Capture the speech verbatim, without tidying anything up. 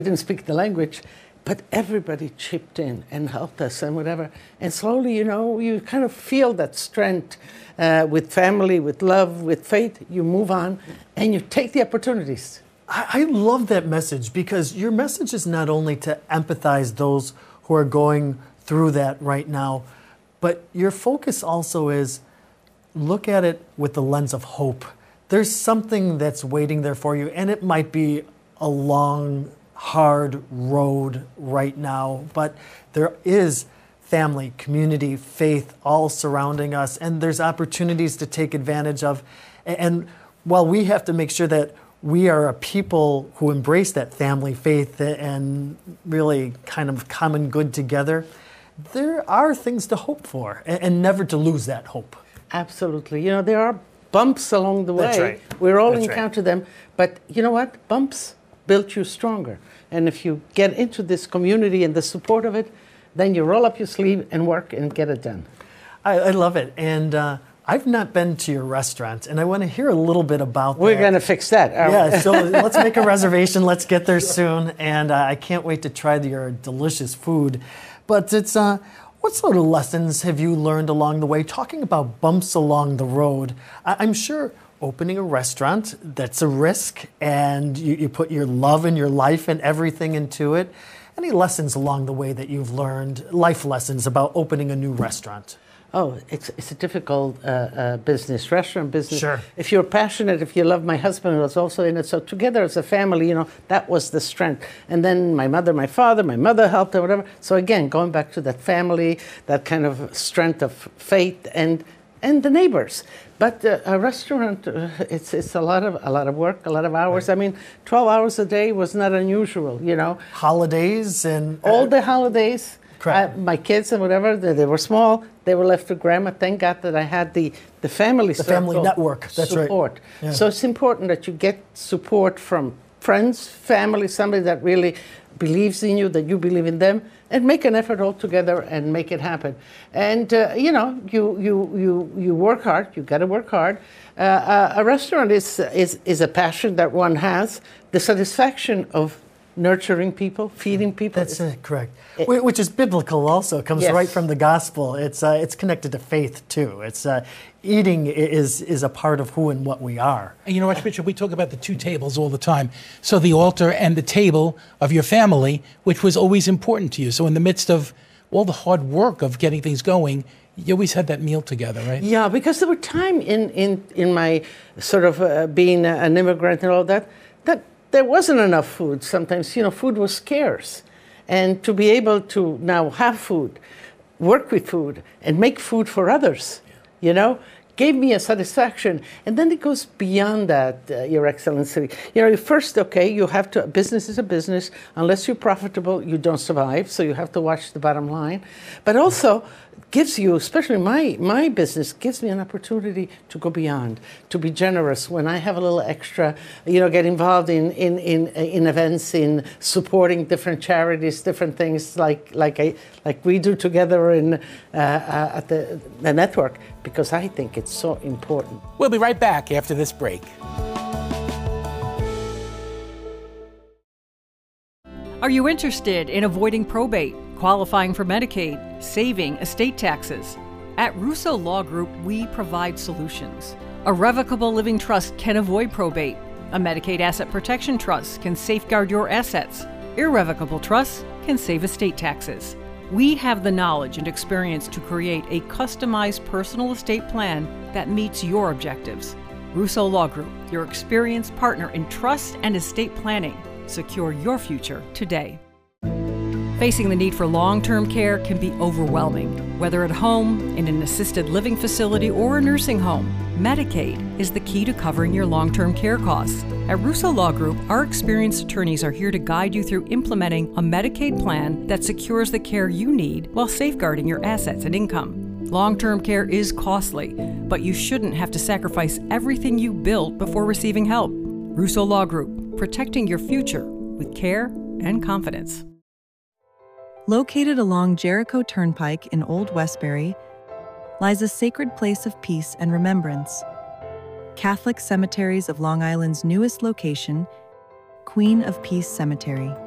didn't speak the language, but everybody chipped in and helped us and whatever. And slowly, you know, you kind of feel that strength uh, with family, with love, with faith. You move on and you take the opportunities. I, I love that message, because your message is not only to empathize those who are going through that right now, but your focus also is look at it with the lens of hope. There's something that's waiting there for you, and it might be a long, hard road right now, but there is family, community, faith all surrounding us, and there's opportunities to take advantage of. And while we have to make sure that we are a people who embrace that family, faith, and really kind of common good together, there are things to hope for, and never to lose that hope. Absolutely. You know, there are bumps along the way. That's right. We all That's encounter right. them, but you know what? Bumps build you stronger. And if you get into this community and the support of it, then you roll up your sleeve and work and get it done. I, I love it. And uh, I've not been to your restaurant, and I want to hear a little bit about We're that. going to fix that. Yeah, so let's make a reservation. Let's get there soon. And uh, I can't wait to try your delicious food. But it's uh, what sort of lessons have you learned along the way? Talking about bumps along the road, I- I'm sure opening a restaurant, that's a risk, and you, you put your love and your life and everything into it. Any lessons along the way that you've learned, life lessons about opening a new restaurant? Oh, it's it's a difficult uh, uh, business, restaurant business. Sure. If you're passionate, if you love, my husband was also in it. So together as a family, you know, that was the strength. And then my mother, my father, my mother helped or whatever. So again, going back to that family, that kind of strength of faith and and the neighbors. But uh, a restaurant, uh, it's it's a lot of a lot of work, a lot of hours. Right. I mean, twelve hours a day was not unusual, you know. Holidays and uh, all the holidays. Correct. Uh, my kids and whatever, they, they were small. They were left to grandma. Thank God that I had the the family the family circle network. That's support. right. Yeah. So it's important that you get support from friends, family, somebody that really believes in you, that you believe in them, and make an effort all together and make it happen. And uh, you know, you you you you work hard. You got to work hard. Uh, uh, a restaurant is is is a passion that one has. The satisfaction of nurturing people, feeding people. That's uh, correct. It, Which is biblical also. It comes yes. right from the gospel. It's uh, it's connected to faith too. It's uh, eating is is a part of who and what we are. And you know what, Bishop? We talk about the two tables all the time. So the altar and the table of your family, which was always important to you. So in the midst of all the hard work of getting things going, you always had that meal together, right? Yeah, because there were time in in in my sort of uh, being an immigrant and all that that there wasn't enough food. Sometimes, you know, food was scarce. And to be able to now have food, work with food, and make food for others, yeah. you know, gave me a satisfaction. And then it goes beyond that, uh, Your Excellency. You know, first, okay, you have to, business is a business. Unless you're profitable, you don't survive. So you have to watch the bottom line. But also, gives you, especially my my business, gives me an opportunity to go beyond, to be generous. When I have a little extra, you know, get involved in in in, in events, in supporting different charities, different things like like I like we do together in uh, uh, at the the network, because I think it's so important. We'll be right back after this break. Are you interested in avoiding probate, qualifying for Medicaid, saving estate taxes? At Russo Law Group, we provide solutions. A revocable living trust can avoid probate. A Medicaid asset protection trust can safeguard your assets. Irrevocable trusts can save estate taxes. We have the knowledge and experience to create a customized personal estate plan that meets your objectives. Russo Law Group, your experienced partner in trust and estate planning. Secure your future today. Facing the need for long-term care can be overwhelming. Whether at home, in an assisted living facility, or a nursing home, Medicaid is the key to covering your long-term care costs. At Russo Law Group, our experienced attorneys are here to guide you through implementing a Medicaid plan that secures the care you need while safeguarding your assets and income. Long-term care is costly, but you shouldn't have to sacrifice everything you built before receiving help. Russo Law Group, protecting your future with care and confidence. Located along Jericho Turnpike in Old Westbury lies a sacred place of peace and remembrance. Catholic Cemeteries of Long Island's newest location, Queen of Peace Cemetery.